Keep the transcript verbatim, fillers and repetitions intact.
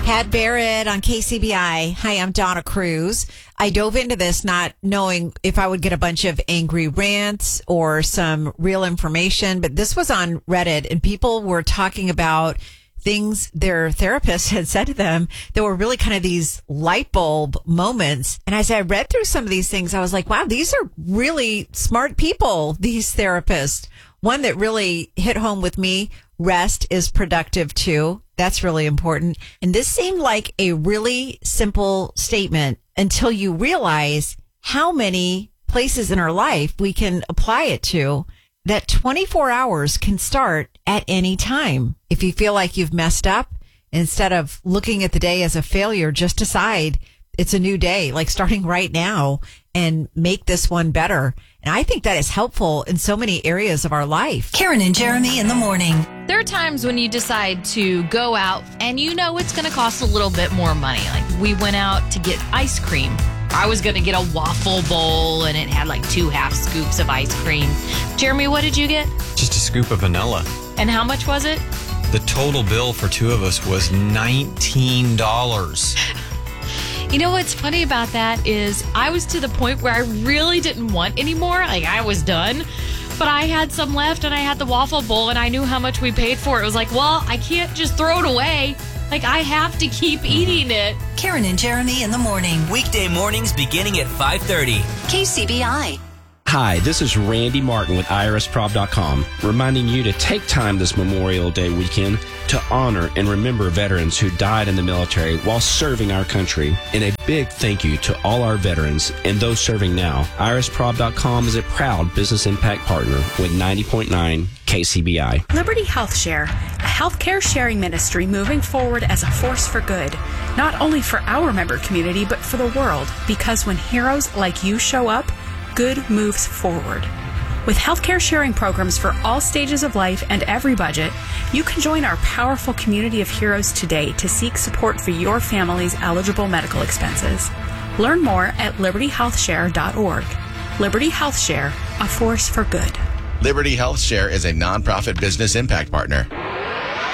Pat Barrett on K C B I. Hi, I'm Donna Cruz. I dove into this not knowing if I would get a bunch of angry rants or some real information, but this was on Reddit and people were talking about things their therapist had said to them that were really kind of these light bulb moments. And as I read through some of these things, I was like, wow, these are really smart people, these therapists. One that really hit home with me, rest is productive too. That's really important. And this seemed like a really simple statement until you realize how many places in our life we can apply it to. That twenty-four hours can start at any time. If you feel like you've messed up, instead of looking at the day as a failure, just decide it's a new day, like starting right now, and make this one better. And I think that is helpful in so many areas of our life. Karen and Jeremy in the morning. There are times when you decide to go out and you know it's going to cost a little bit more money. Like we went out to get ice cream. I was going to get a waffle bowl and it had like two half scoops of ice cream. Jeremy, what did you get? Just a scoop of vanilla. And how much was it? The total bill for two of us was nineteen dollars. You know what's funny about that is I was to the point where I really didn't want any more. Like I was done, but I had some left and I had the waffle bowl and I knew how much we paid for it. It was like, well, I can't just throw it away. Like I have to keep eating it. Karen and Jeremy in the morning. Weekday mornings beginning at five thirty. K C B I. Hi, this is Randy Martin with I R S prob dot com, reminding you to take time this Memorial Day weekend to honor and remember veterans who died in the military while serving our country. And a big thank you to all our veterans and those serving now. I R S prob dot com is a proud business impact partner with ninety point nine K C B I. Liberty Health Share, a healthcare sharing ministry moving forward as a force for good, not only for our member community, but for the world. Because when heroes like you show up, good moves forward. With healthcare sharing programs for all stages of life and every budget, you can join our powerful community of heroes today to seek support for your family's eligible medical expenses. Learn more at liberty health share dot org. Liberty Health Share, a force for good. Liberty Health Share is a nonprofit business impact partner.